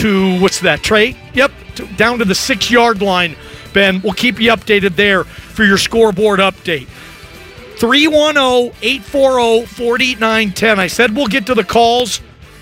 to, what's that, Trey? Yep, down to the 6-yard line, Ben. We'll keep you updated there for your scoreboard update. 310-840-4910. I said we'll get to the calls.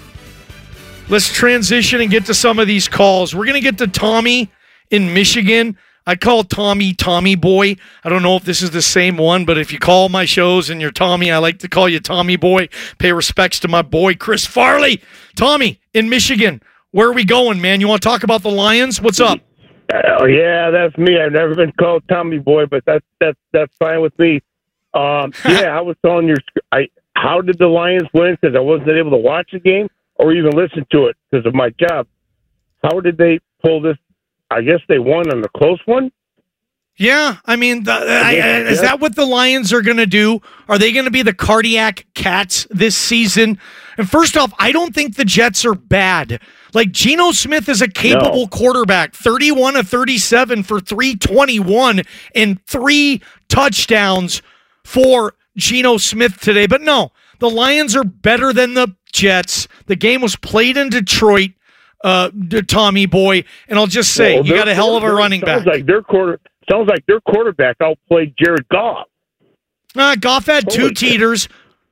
Let's transition and get to some of these calls. We're going to get to Tommy in Michigan. I call Tommy Boy. I don't know if this is the same one, but if you call my shows and you're Tommy, I like to call you Tommy Boy. Pay respects to my boy, Chris Farley. Tommy in Michigan, where are we going, man? You want to talk about the Lions? What's up? Oh, yeah, that's me. I've never been called Tommy Boy, but that's fine with me. I was telling you, how did the Lions win? Because I wasn't able to watch the game or even listen to it because of my job. How did they pull this? I guess they won on the close one. Yeah, I mean, is that what the Lions are going to do? Are they going to be the cardiac cats this season? And first off, I don't think the Jets are bad. Like, Geno Smith is a capable quarterback, 31 of 37 for 321 and 3 touchdowns for Geno Smith today. But no, the Lions are better than the Jets. The game was played in Detroit, Tommy Boy, and I'll just say, you got a hell of a running back. Sounds like their quarterback outplayed Jared Goff. Goff had 2 teeters,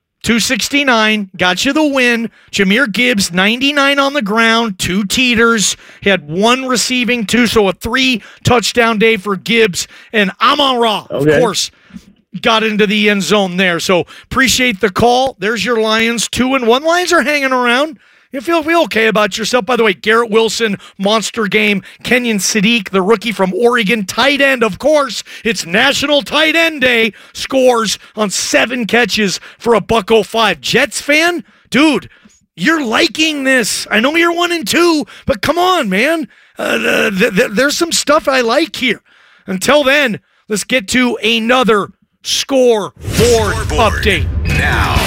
269, got you the win. Jahmyr Gibbs, 99 on the ground, 2 teeters. He had 1 receiving, 2, so a 3-touchdown day for Gibbs. And Amon-Ra, of course, got into the end zone there. So appreciate the call. There's your Lions, 2-1. Lions are hanging around. You feel okay about yourself. By the way, Garrett Wilson, monster game. Kenyon Sadiq, the rookie from Oregon, tight end, of course. It's National Tight End Day. Scores on 7 catches for a $105. Jets fan? Dude, you're liking this. I know you're 1-2, but come on, man. There's some stuff I like here. Until then, let's get to another scoreboard update. Now.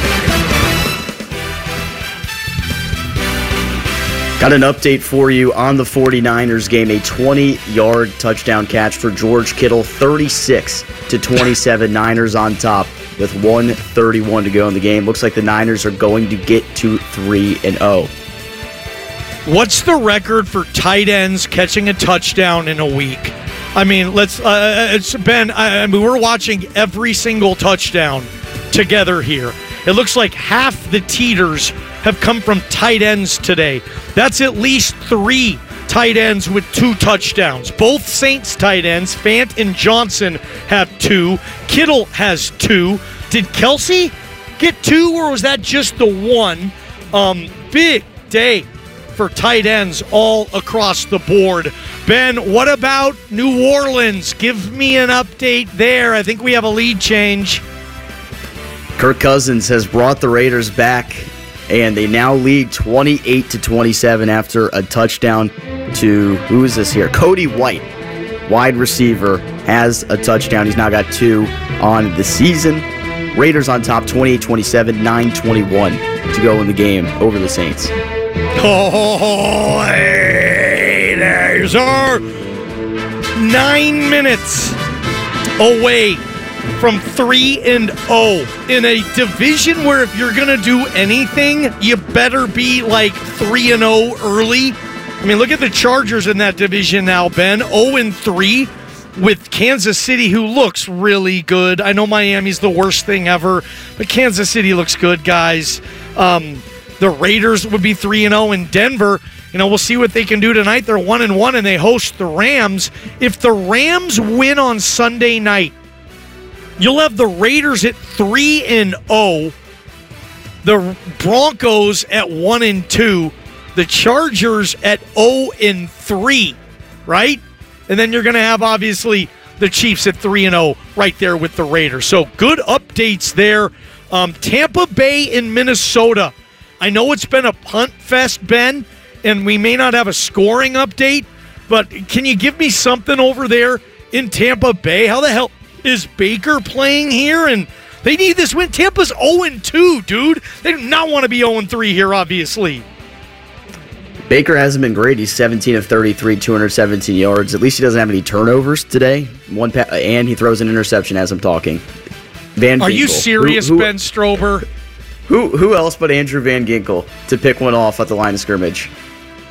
Got an update for you on the 49ers game. A 20-yard touchdown catch for George Kittle, 36-27. Niners on top with 1:31 to go in the game. Looks like the Niners are going to get to 3-0. What's the record for tight ends catching a touchdown in a week? I mean, it's Ben. We're watching every single touchdown together here. It looks like half the teeters have come from tight ends today. That's at least 3 tight ends with 2 touchdowns. Both Saints tight ends, Fant and Johnson, have 2. Kittle has 2. Did Kelsey get 2, or was that just the 1? Big day for tight ends all across the board. Ben, what about New Orleans? Give me an update there. I think we have a lead change. Kirk Cousins has brought the Raiders back, and they now lead 28-27 after a touchdown to, who is this here? Cody White, wide receiver, has a touchdown. He's now got 2 on the season. Raiders on top, 28-27, 9:21 to go in the game over the Saints. Oh, Raiders are 9 minutes away from 3-0 in a division where if you're going to do anything, you better be like 3-0 early. I mean, look at the Chargers in that division now, Ben. 0-3 with Kansas City, who looks really good. I know Miami's the worst thing ever, but Kansas City looks good, guys. The Raiders would be 3-0 in Denver. You know, we'll see what they can do tonight. They're 1-1, and they host the Rams. If the Rams win on Sunday night, you'll have the Raiders at 3-0, the Broncos at 1-2, the Chargers at 0-3, right? And then you're going to have, obviously, the Chiefs at 3-0 right there with the Raiders. So good updates there. Tampa Bay in Minnesota. I know it's been a punt fest, Ben, and we may not have a scoring update, but can you give me something over there in Tampa Bay? How the hell is Baker playing here? And they need this win. Tampa's 0-2, dude. They do not want to be 0-3 here, obviously. Baker hasn't been great. He's 17 of 33, 217 yards. At least he doesn't have any turnovers today. And he throws an interception as I'm talking. Van Ginkel. Are you serious, Ben Strober? Who else but Andrew Van Ginkel to pick one off at the line of scrimmage?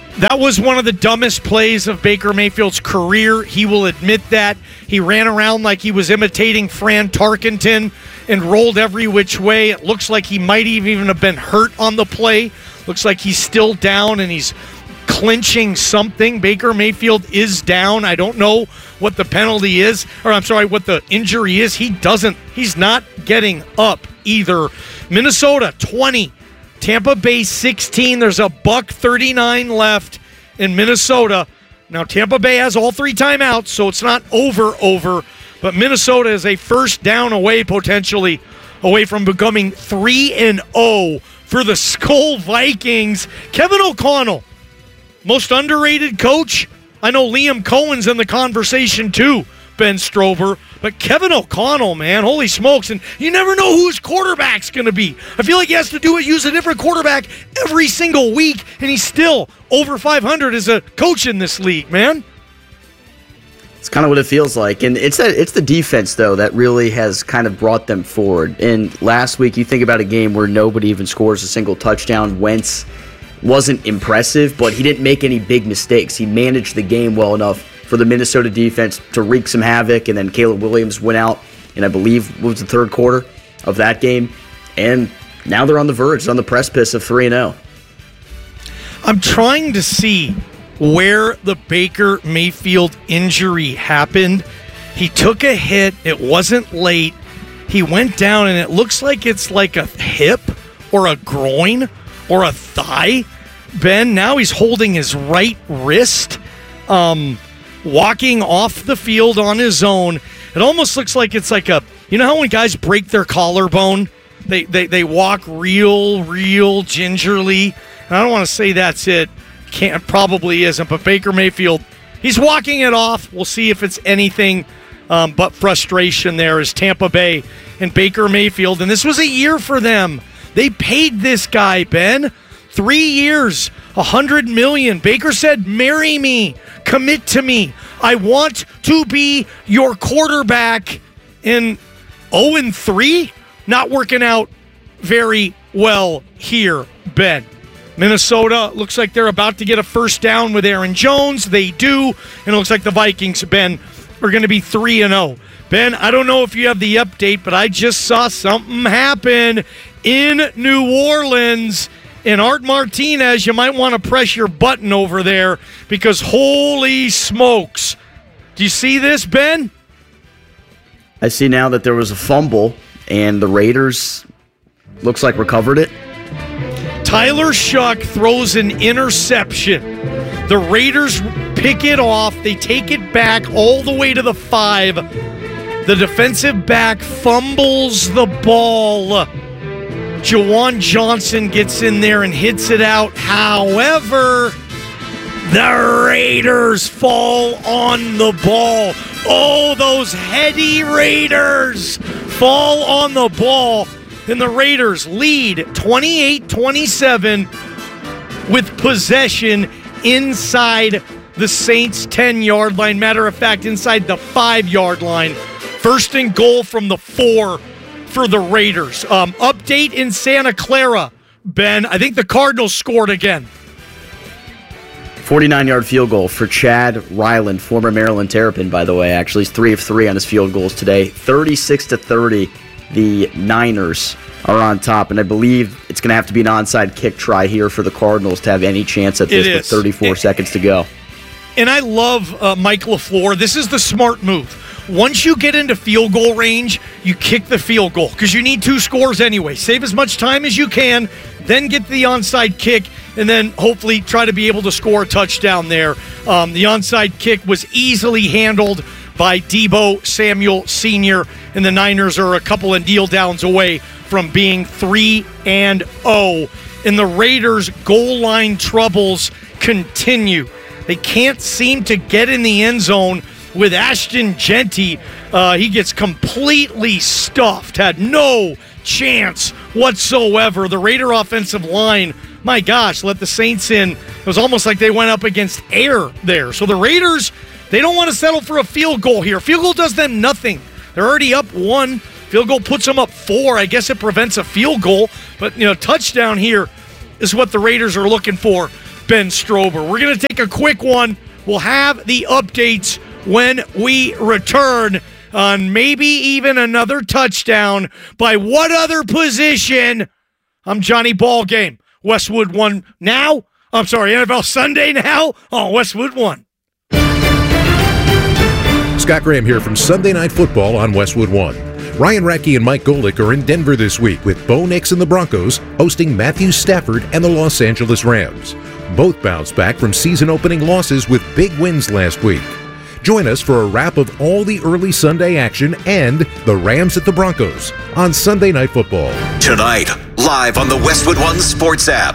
That was one of the dumbest plays of Baker Mayfield's career. He will admit that. He ran around like he was imitating Fran Tarkenton and rolled every which way. It looks like he might even have been hurt on the play. Looks like he's still down and he's clinching something. Baker Mayfield is down. I don't know what the penalty is, or I'm sorry, what the injury is. He's not getting up either. Minnesota 20. Tampa Bay 16. There's a $1:39 left in Minnesota. Now, Tampa Bay has all 3 timeouts, so it's not over. But Minnesota is a first down away, potentially, away from becoming 3-0 for the Skull Vikings. Kevin O'Connell, most underrated coach. I know Liam Cohen's in the conversation too, Ben Strober. But Kevin O'Connell, man, holy smokes. And you never know who his quarterback's going to be. I feel like he has to use a different quarterback every single week, and he's still over 500 as a coach in this league, man. It's kind of what it feels like. And it's the defense, though, that really has kind of brought them forward. And last week, you think about a game where nobody even scores a single touchdown. Wentz wasn't impressive, but he didn't make any big mistakes. He managed the game well enough for the Minnesota defense to wreak some havoc, and then Caleb Williams went out in, I believe, what was the third quarter of that game, and now they're on the verge, on the precipice of 3-0. I'm trying to see where the Baker Mayfield injury happened. He took a hit. It wasn't late. He went down, and it looks like it's like a hip or a groin or a thigh. Ben, now he's holding his right wrist, walking off the field on his own. It almost looks like it's like you know how when guys break their collarbone, they walk real gingerly. And I don't want to say that's it. Probably isn't, but Baker Mayfield, he's walking it off. We'll see if it's anything but frustration there as Tampa Bay and Baker Mayfield. And this was a year for them. They paid this guy, Ben. 3 years, $100 million. Baker said, marry me, commit to me. I want to be your quarterback. In 0-3, not working out very well here, Ben. Minnesota looks like they're about to get a first down with Aaron Jones. They do, and it looks like the Vikings, Ben, are going to be 3-0. Ben, I don't know if you have the update, but I just saw something happen in New Orleans. And Art Martinez, you might want to press your button over there because holy smokes. Do you see this, Ben? I see now that there was a fumble, and the Raiders looks like recovered it. Tyler Shuck throws an interception. The Raiders pick it off. They take it back all the way to the 5. The defensive back fumbles the ball. Jawan Johnson gets in there and hits it out. However, the Raiders fall on the ball. Oh, those heady Raiders fall on the ball. And the Raiders lead 28-27 with possession inside the Saints' 10-yard line. Matter of fact, inside the 5-yard line. First and goal from the 4 for the Raiders. Update in Santa Clara, Ben. I think the Cardinals scored again. 49-yard field goal for Chad Ryland, former Maryland Terrapin, by the way. Actually, he's 3 of 3 on his field goals today. 36-30, the Niners are on top, and I believe it's going to have to be an onside kick try here for the Cardinals to have any chance at this with 34 seconds to go. And I love Mike LaFleur. This is the smart move. Once you get into field goal range, you kick the field goal because you need 2 scores anyway. Save as much time as you can, then get the onside kick, and then hopefully try to be able to score a touchdown there. The onside kick was easily handled by Deebo Samuel Sr., and the Niners are a couple of kneel downs away from being 3-0. And the Raiders' goal line troubles continue. They can't seem to get in the end zone with Ashton Genty. He gets completely stuffed, had no chance whatsoever. The Raider offensive line, my gosh, let the Saints in. It was almost like they went up against air there. So the Raiders, they don't want to settle for a field goal here. Field goal does them nothing. They're already up 1. Field goal puts them up 4. I guess it prevents a field goal. But, touchdown here is what the Raiders are looking for. Ben Strober. We're going to take a quick one. We'll have the updates when we return on maybe even another touchdown. By what other position? I'm Johnny Ballgame. Westwood 1 now. I'm sorry, NFL Sunday now on Westwood 1. Scott Graham here from Sunday Night Football on Westwood 1. Ryan Radke and Mike Golick are in Denver this week with Bo Nix and the Broncos hosting Matthew Stafford and the Los Angeles Rams. Both bounced back from season-opening losses with big wins last week. Join us for a wrap of all the early Sunday action and the Rams at the Broncos on Sunday Night Football. Tonight, live on the Westwood One Sports app.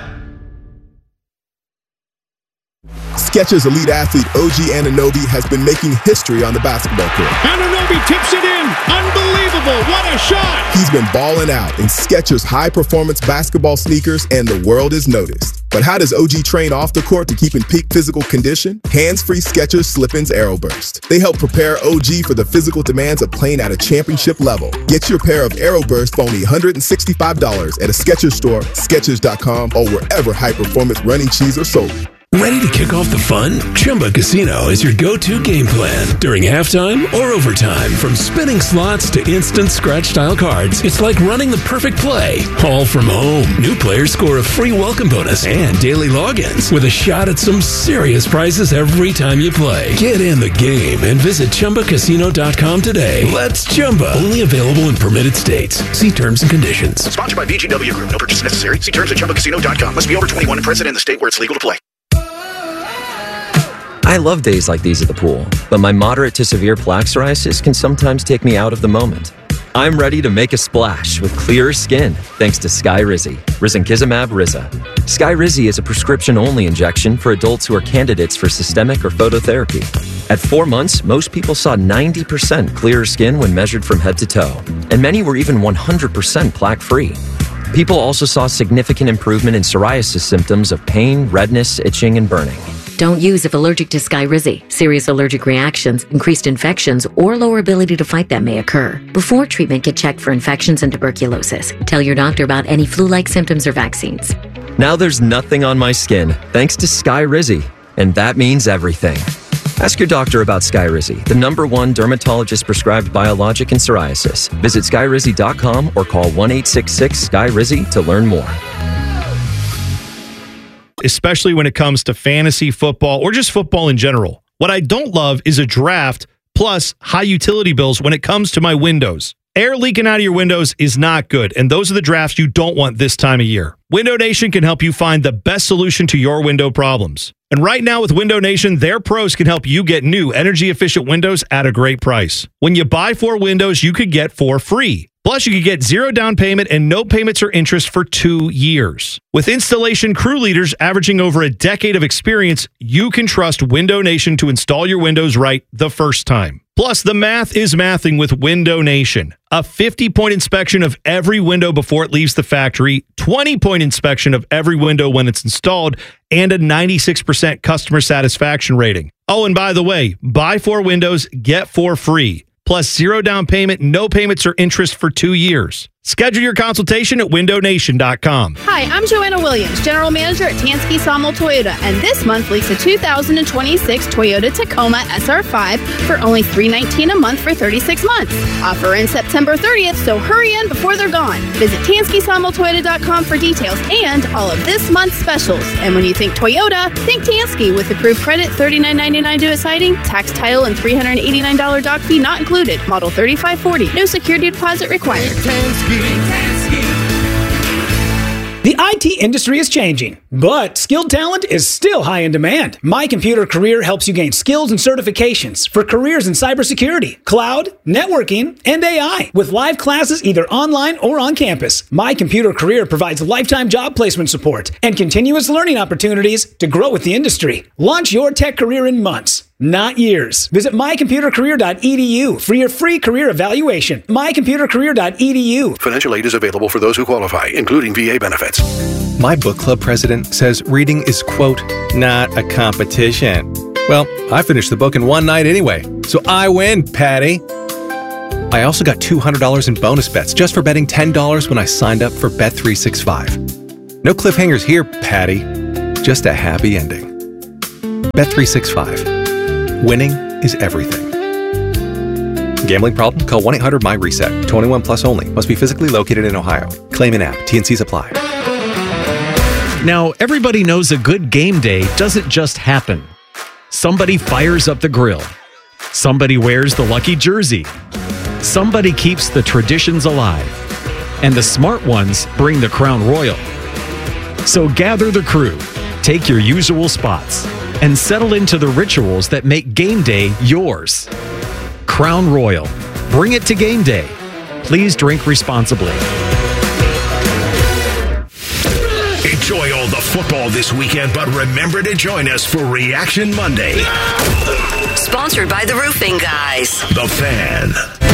Skechers elite athlete OG Anunoby has been making history on the basketball court. Anunoby tips it in. Unbelievable. What a shot. He's been balling out in Skechers high-performance basketball sneakers, and the world has noticed. But how does OG train off the court to keep in peak physical condition? Hands-free Skechers Slip-ins Aeroburst. They help prepare OG for the physical demands of playing at a championship level. Get your pair of Aeroburst for only $165 at a Skechers store, Skechers.com, or wherever high-performance running shoes are sold. Ready to kick off the fun? Chumba Casino is your go-to game plan during halftime or overtime. From spinning slots to instant scratch-style cards, it's like running the perfect play, all from home. New players score a free welcome bonus and daily logins with a shot at some serious prizes every time you play. Get in the game and visit ChumbaCasino.com today. Let's Chumba. Only available in permitted states. See terms and conditions. Sponsored by VGW Group. No purchase necessary. See terms at ChumbaCasino.com. Must be over 21 and present in the state where it's legal to play. I love days like these at the pool, but my moderate to severe plaque psoriasis can sometimes take me out of the moment. I'm ready to make a splash with clearer skin thanks to Skyrizi, risankizumab Riza. Skyrizi is a prescription-only injection for adults who are candidates for systemic or phototherapy. At 4 months, most people saw 90% clearer skin when measured from head to toe, and many were even 100% plaque-free. People also saw significant improvement in psoriasis symptoms of pain, redness, itching, and burning. Don't use if allergic to Skyrizi. Serious allergic reactions, increased infections, or lower ability to fight them may occur. Before treatment, get checked for infections and tuberculosis. Tell your doctor about any flu-like symptoms or vaccines. Now there's nothing on my skin thanks to Skyrizi, and that means everything. Ask your doctor about Skyrizi, the #1 dermatologist-prescribed biologic in psoriasis. Visit Skyrizi.com or call 1-866-SKYRIZI to learn more. Especially when it comes to fantasy football or just football in general. What I don't love is a draft plus high utility bills when it comes to my windows. Air leaking out of your windows is not good, and those are the drafts you don't want this time of year. Window Nation can help you find the best solution to your window problems. And right now with Window Nation, their pros can help you get new energy-efficient windows at a great price. When you buy 4 windows, you could get 4 free. Plus, you could get 0 down payment and no payments or interest for 2 years. With installation crew leaders averaging over a decade of experience, you can trust Window Nation to install your windows right the first time. Plus, the math is mathing with Window Nation. A 50-point inspection of every window before it leaves the factory, 20-point inspection of every window when it's installed, and a 96% customer satisfaction rating. Oh, and by the way, buy 4 windows, get 4 free. Plus 0 down payment, no payments or interest for 2 years. Schedule your consultation at windownation.com. Hi, I'm Joanna Williams, General Manager at Tansky Sawmill Toyota, and this month lease a 2026 Toyota Tacoma SR5 for only $319 a month for 36 months. Offer ends September 30th, so hurry in before they're gone. Visit TanskySawmillToyota.com for details and all of this month's specials. And when you think Toyota, think Tansky with approved credit, $39.99 due at sighting, tax, title, and $389 dock fee not included. Model 3540. No security deposit required. The IT industry is changing, but skilled talent is still high in demand. My Computer Career helps you gain skills and certifications for careers in cybersecurity, cloud, networking, and AI. With live classes either online or on campus, My Computer Career provides lifetime job placement support and continuous learning opportunities to grow with the industry. Launch your tech career in months, not years. Visit mycomputercareer.edu for your free career evaluation. mycomputercareer.edu. Financial aid is available for those who qualify, including VA benefits. My book club president says reading is, quote, not a competition. Well, I finished the book in one night anyway, so I win, Patty. I also got $200 in bonus bets just for betting $10 when I signed up for Bet365. No cliffhangers here, Patty. just a happy ending. Bet365. Winning is everything. Gambling problem? Call 1-800-MY-RESET. 21 plus only. Must be physically located in Ohio. Claim in app. T&Cs apply. Now, everybody knows a good game day doesn't just happen. Somebody fires up the grill. Somebody wears the lucky jersey. Somebody keeps the traditions alive. And the smart ones bring the Crown Royal. So gather the crew, take your usual spots, and settle into the rituals that make game day yours. Crown Royal. Bring it to game day. Please drink responsibly. Enjoy all the football this weekend, but remember to join us for Reaction Monday. Sponsored by the Roofing Guys. The Fan.